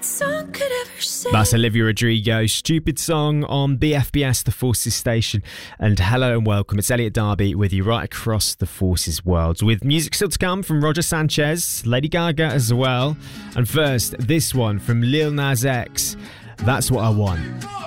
song could ever sing. That's Olivia Rodrigo, Stupid Song on BFBS, The Forces Station. And hello and welcome. It's Elliot Darby with you right across the Forces world, with music still to come from Roger Sanchez, Lady Gaga as well. And first, this one from Lil Nas X, That's What I Want.